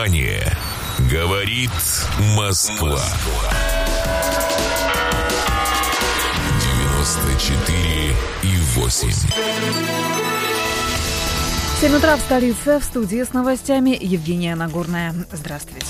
Внимание! Говорит Москва. 94,8. 7 утра в столице. В студии с новостями Евгения Нагорная. Здравствуйте.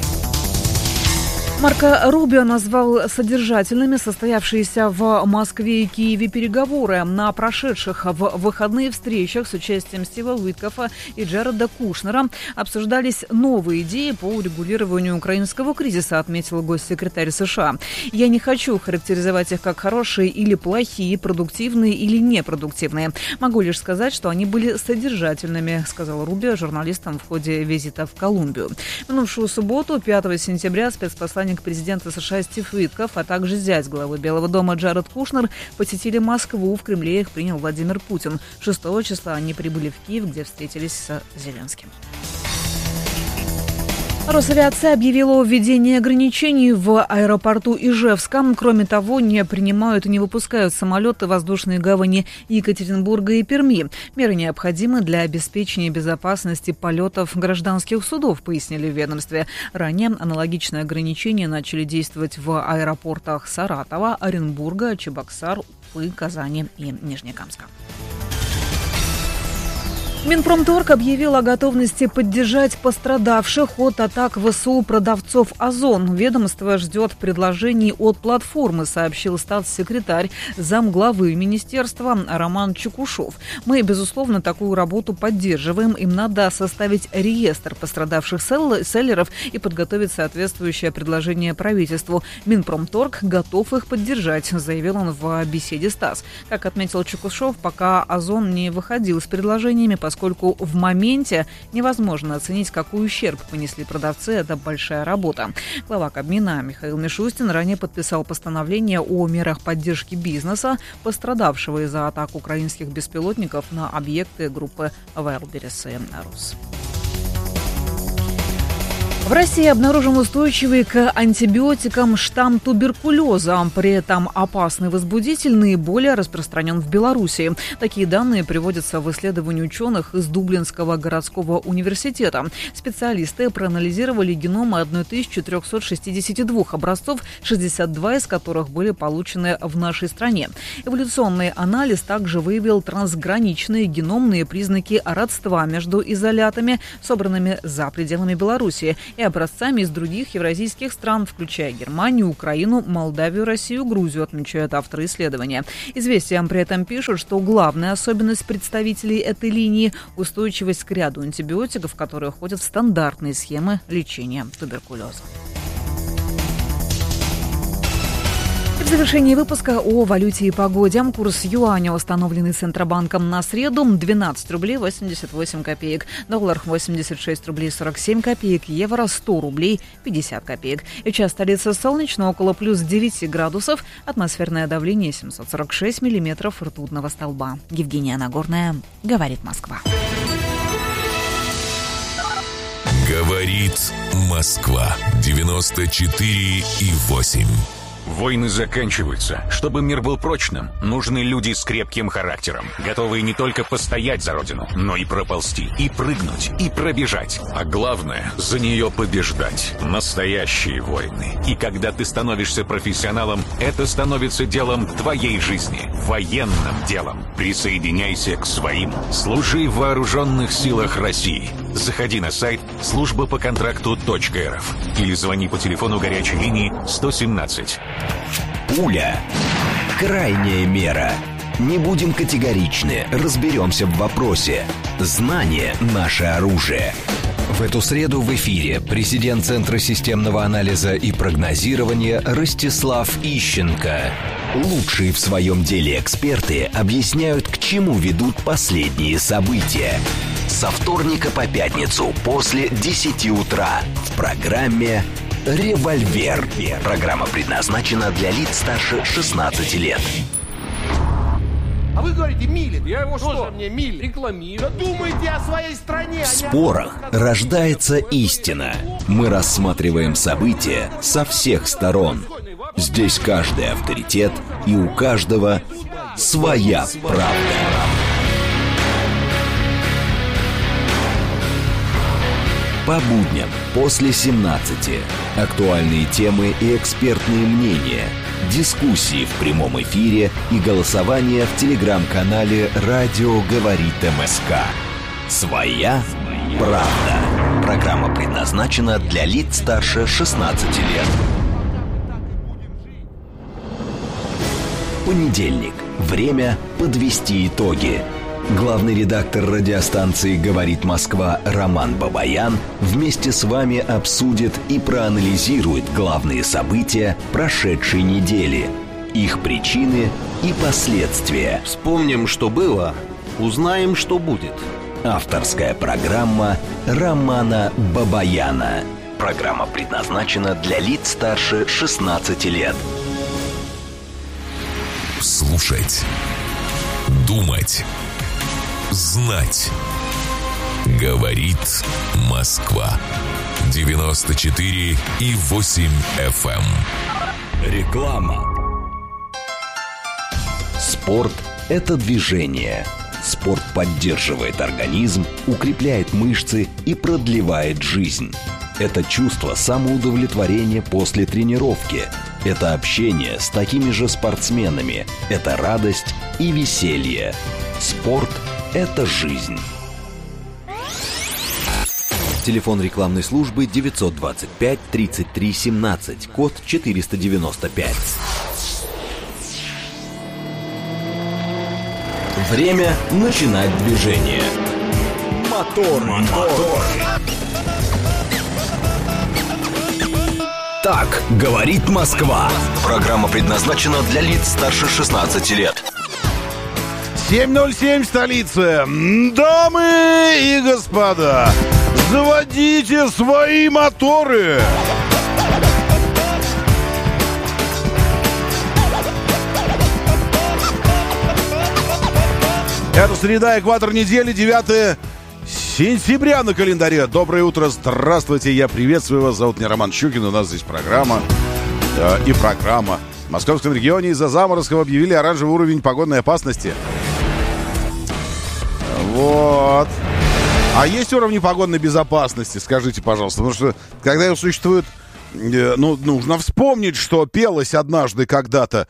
Марко Рубио назвал содержательными состоявшиеся в Москве и Киеве переговоры. На прошедших в выходные встречах с участием Стива Уиткофа и Джареда Кушнера обсуждались новые идеи по урегулированию украинского кризиса, отметил госсекретарь США. «Я не хочу характеризовать их как хорошие или плохие, продуктивные или непродуктивные. Могу лишь сказать, что они были содержательными», сказал Рубио журналистам в ходе визита в Колумбию. В минувшую субботу, 5 сентября, спецпосланник президента США Стив Уиткоф, а также зять главы Белого дома Джаред Кушнер посетили Москву. В Кремле их принял Владимир Путин. 6 числа они прибыли в Киев, где встретились с Зеленским. Росавиация объявила о введении ограничений в аэропорту Ижевска. Кроме того, не принимают и не выпускают самолеты в воздушные гавани Екатеринбурга и Перми. Меры необходимы для обеспечения безопасности полетов гражданских судов, пояснили в ведомстве. Ранее аналогичные ограничения начали действовать в аэропортах Саратова, Оренбурга, Чебоксар, Уфы, Казани и Нижнекамска. Минпромторг объявил о готовности поддержать пострадавших от атак ВСУ продавцов «Озон». Ведомство ждет предложений от платформы, сообщил статс-секретарь замглавы министерства Роман Чекушев. «Мы, безусловно, такую работу поддерживаем. Им надо составить реестр пострадавших селлеров и подготовить соответствующее предложение правительству. Минпромторг готов их поддержать», заявил он в беседе с ТАСС. Как отметил Чекушев, пока «Озон» не выходил с предложениями, поскольку в моменте невозможно оценить, какой ущерб понесли продавцы. Это большая работа. Глава Кабмина Михаил Мишустин ранее подписал постановление о мерах поддержки бизнеса, пострадавшего из-за атак украинских беспилотников на объекты группы Wildberries и Рус. В России обнаружен устойчивый к антибиотикам штамм туберкулеза. При этом опасный возбудитель наиболее распространен в Беларуси. Такие данные приводятся в исследовании ученых из Дублинского городского университета. Специалисты проанализировали геномы 1362 образцов, 62 из которых были получены в нашей стране. Эволюционный анализ также выявил трансграничные геномные признаки родства между изолятами, собранными за пределами Беларуси, и образцами из других евразийских стран, включая Германию, Украину, Молдавию, Россию, Грузию, отмечают авторы исследования. «Известиям» при этом пишут, что главная особенность представителей этой линии – устойчивость к ряду антибиотиков, которые входят в стандартные схемы лечения туберкулеза. В завершении выпуска о валюте и погоде. Курс юаня, установленный Центробанком на среду, 12 рублей 88 копеек. Доллар 86 рублей 47 копеек. Евро 100 рублей 50 копеек. И час столицы солнечно, около плюс 9 градусов. Атмосферное давление 746 миллиметров ртутного столба. Евгения Нагорная. Говорит Москва. Говорит Москва. 94,8. Войны заканчиваются. Чтобы мир был прочным, нужны люди с крепким характером, готовые не только постоять за родину, но и проползти, и прыгнуть, и пробежать. А главное, за нее побеждать. Настоящие войны. И когда ты становишься профессионалом, это становится делом твоей жизни. Военным делом. Присоединяйся к своим. Служи в вооруженных силах России. Заходи на сайт службапоконтракту.рф или звони по телефону горячей линии 117. Пуля. Крайняя мера. Не будем категоричны, разберемся в вопросе. Знание – наше оружие. В эту среду в эфире президент Центра системного анализа и прогнозирования Ростислав Ищенко. Лучшие в своем деле эксперты объясняют, к чему ведут последние события. Со вторника по пятницу после 10 утра в программе «Револьвер». Программа предназначена для лиц старше 16 лет. А вы говорите, милит. Я его что? Мне милит. Рекламирую. Да думайте о своей стране. В спорах рождается истина. Мы рассматриваем события со всех сторон. Здесь каждый авторитет, и у каждого своя правда. По будням после 17. Актуальные темы и экспертные мнения. Дискуссии в прямом эфире и голосование в телеграм-канале «Радио говорит МСК». «Своя правда». Программа предназначена для лиц старше 16 лет. Понедельник. Время подвести итоги. Главный редактор радиостанции «Говорит Москва» Роман Бабаян вместе с вами обсудит и проанализирует главные события прошедшей недели, их причины и последствия. Вспомним, что было, узнаем, что будет. Авторская программа Романа Бабаяна. Программа предназначена для лиц старше 16 лет. Слушать, думать, знать. Говорит Москва. 94,8 FM. Реклама. Спорт – это движение. Спорт поддерживает организм, укрепляет мышцы и продлевает жизнь. Это чувство самоудовлетворения после тренировки. Это общение с такими же спортсменами. Это радость и веселье. Спорт – это жизнь. Телефон рекламной службы 925 33 17, код 495. Время начинать движение. Мотор. Так говорит Москва. Программа предназначена для лиц старше 16 лет. 7:07 столица. Дамы и господа, заводите свои моторы. Это среда, экватор недели, 9 сентября на календаре. Доброе утро, здравствуйте, я приветствую вас. Зовут меня Роман Щукин, у нас здесь программа. В Московском регионе из-за заморозков объявили оранжевый уровень погодной опасности. Вот. А есть уровни погодной безопасности, скажите, пожалуйста. Потому что, когда его существует, нужно вспомнить, что пелось однажды когда-то,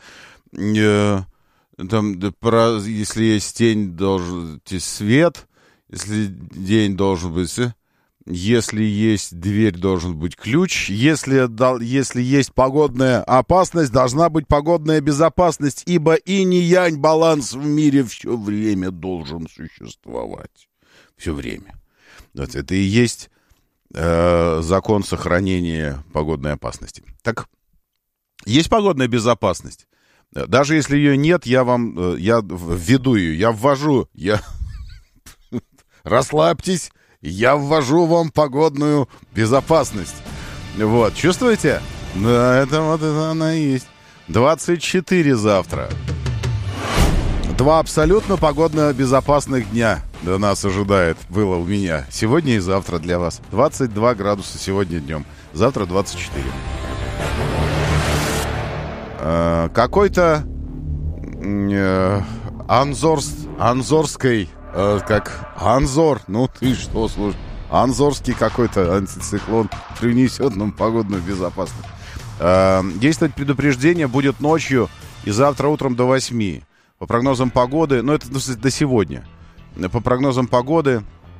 если есть тень, должен быть свет, если день должен быть, если есть дверь, должен быть ключ, если есть погодная опасность, должна быть погодная безопасность, ибо инь-янь баланс в мире все время должен существовать. Все время. Вот это и есть закон сохранения погодной опасности. Так, есть погодная безопасность. Даже если ее нет, я введу ее, я ввожу, расслабьтесь, я ввожу вам погодную безопасность. Вот, чувствуете? Да, это она и есть. 24 завтра. 2 абсолютно погодно безопасных дня нас ожидает, было у меня. Сегодня и завтра для вас. 22 градуса сегодня днем, завтра 24. Какой-то Анзорской, как Анзор, ну ты что, слушай, Анзорский какой-то антициклон принесет нам погодную безопасность. Действовать предупреждение будет ночью и завтра утром до 8. По прогнозам погоды, это до сегодня. По прогнозам погоды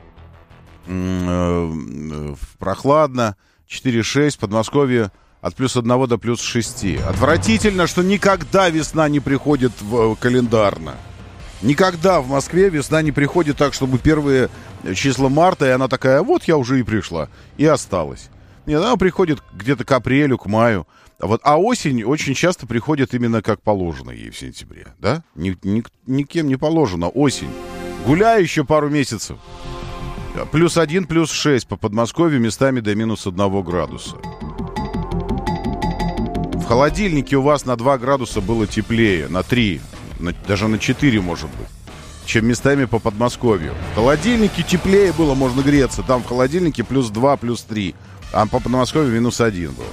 прохладно, 4-6, Подмосковье от +1 до +6. Отвратительно, что никогда весна не приходит календарно. Никогда в Москве весна не приходит так, чтобы первые числа марта, и она такая, вот я уже и пришла, и осталась. Нет, она приходит где-то к апрелю, к маю. А осень очень часто приходит именно как положено ей в сентябре, да? Никем не положено. Осень. Гуляй еще пару месяцев. +1, +6 по Подмосковью, местами до -1 градуса. В холодильнике у вас на 2 градуса было теплее, на 3, даже на 4, может быть, чем местами по Подмосковью. В холодильнике теплее было, можно греться. Там в холодильнике +2, +3, а по Подмосковью -1 было.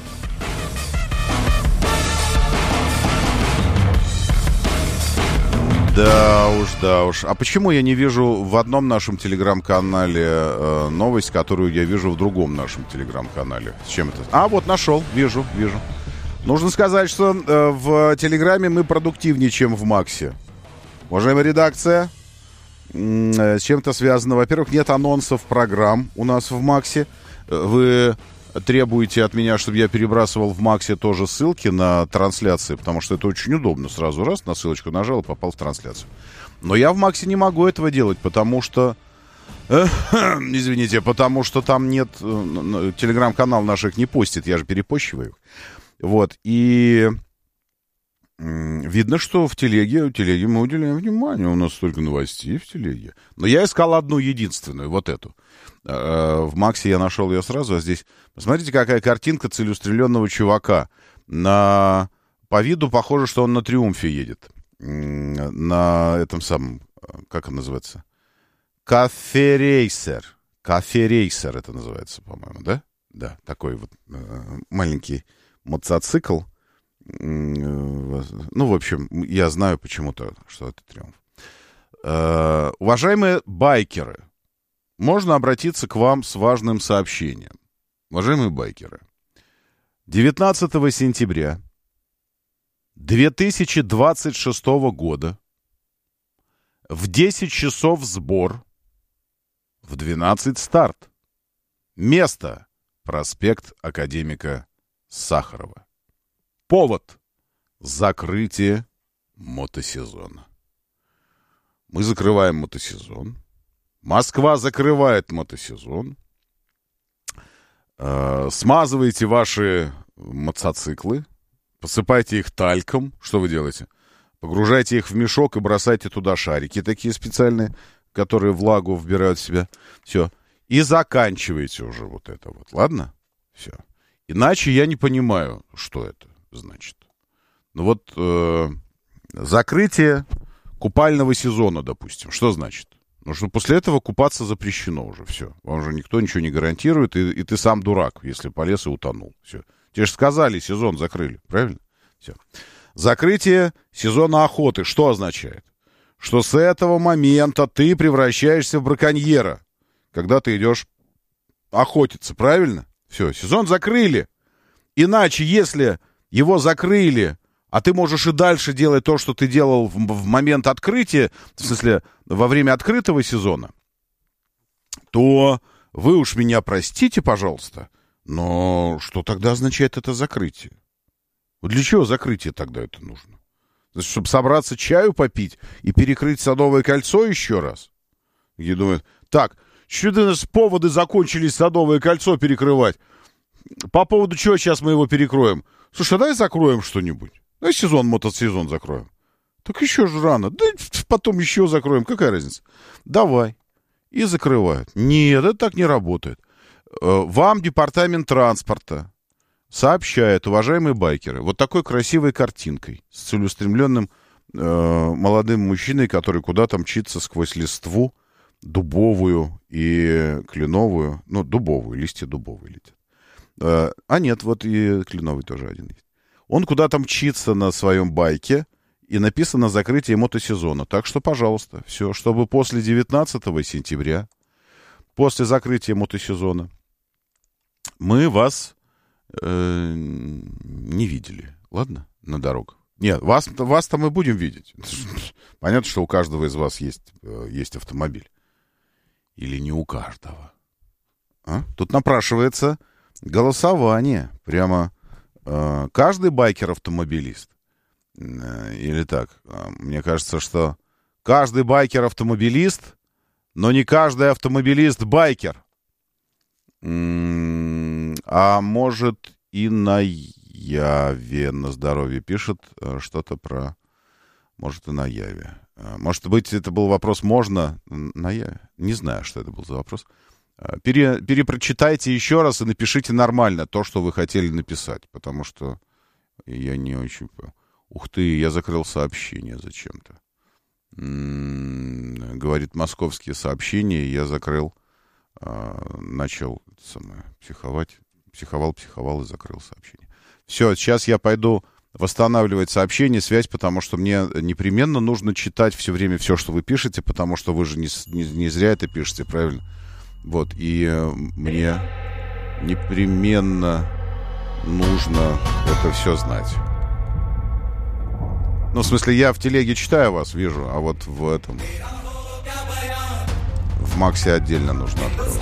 Да уж. А почему я не вижу в одном нашем телеграм-канале новость, которую я вижу в другом нашем телеграм-канале? С чем это? Вот нашел, вижу. Нужно сказать, что в телеграме мы продуктивнее, чем в Максе. Уважаемая редакция, с чем-то связано. Во-первых, нет анонсов программ у нас в Максе. Вы требуете от меня, чтобы я перебрасывал в Максе тоже ссылки на трансляции, потому что это очень удобно. Сразу раз на ссылочку нажал и попал в трансляцию. Но я в Максе не могу этого делать, потому что... Извините, потому что там нет... Телеграм-канал наших не постит, я же перепощиваю их. Вот, и... Видно, что в телеге мы уделяем внимание. У нас столько новостей в телеге. Но я искал одну единственную, вот эту. В Максе я нашел ее сразу, а здесь... Посмотрите, какая картинка целеустремленного чувака. По виду похоже, что он на Триумфе едет. На этом самом... Как он называется? Кафе-рейсер. Кафе-рейсер это называется, по-моему, да? Да, такой вот маленький мотоцикл. Ну, в общем, я знаю почему-то, что это Триумф. Уважаемые байкеры, можно обратиться к вам с важным сообщением. Уважаемые байкеры, 19 сентября 2026 года в 10 часов сбор, в 12 старт. Место — проспект Академика Сахарова. Повод — закрытие мотосезона. Мы закрываем мотосезон. Москва закрывает мотосезон. Смазываете ваши мотоциклы, посыпайте их тальком. Что вы делаете? Погружайте их в мешок и бросайте туда шарики такие специальные, которые влагу вбирают в себя. Все. И заканчивайте уже вот это вот. Ладно? Все. Иначе я не понимаю, что это значит. Ну вот закрытие купального сезона, допустим. Что значит? Ну что после этого купаться запрещено уже. Все. Вам уже никто ничего не гарантирует. И ты сам дурак, если полез и утонул. Все. Тебе же сказали, сезон закрыли. Правильно? Все. Закрытие сезона охоты. Что означает? Что с этого момента ты превращаешься в браконьера, когда ты идешь охотиться. Правильно? Все. Сезон закрыли. Иначе, если его закрыли, а ты можешь и дальше делать то, что ты делал в момент открытия, в смысле, во время открытого сезона, то вы уж меня простите, пожалуйста, но что тогда означает это закрытие? Для чего закрытие тогда это нужно? Значит, чтобы собраться чаю попить и перекрыть Садовое кольцо еще раз? И думают, так, что-то у нас поводы закончились Садовое кольцо перекрывать. По поводу чего сейчас мы его перекроем? Слушай, давай закроем что-нибудь. Давай мотосезон закроем. Так еще же рано. Да потом еще закроем. Какая разница? Давай. И закрывают. Нет, это так не работает. Вам департамент транспорта сообщает, уважаемые байкеры, вот такой красивой картинкой с целеустремленным молодым мужчиной, который куда-то мчится сквозь листву дубовую и кленовую. Ну, дубовую, листья дубовые летят. А нет, вот и кленовый тоже один есть. Он куда-то мчится на своем байке, и написано «закрытие мотосезона». Так что, пожалуйста, все, чтобы после 19 сентября, после закрытия мотосезона, мы вас не видели, ладно, на дорогах. Нет, вас-то мы будем видеть. Понятно, что у каждого из вас есть автомобиль. Или не у каждого. Тут напрашивается голосование. Прямо каждый байкер-автомобилист. Или так. Мне кажется, что каждый байкер-автомобилист, но не каждый автомобилист-байкер. А может и на Яве, на здоровье пишет что-то про... Может и на Яве. Может быть, это был вопрос «можно?» на Яве? Не знаю, что это был за вопрос. Перепрочитайте еще раз и напишите нормально то, что вы хотели написать, потому что я не очень... Ух ты, я закрыл сообщение зачем-то. Говорит, московские сообщения я закрыл. Начал психовал и закрыл сообщение. Все, сейчас я пойду восстанавливать сообщение, связь, потому что мне непременно нужно читать все время все, что вы пишете, потому что вы же не зря это пишете, правильно? Вот, и мне непременно нужно это все знать. Ну, в смысле, я в телеге читаю вас, вижу, а вот в этом... В Максе отдельно нужно открывать.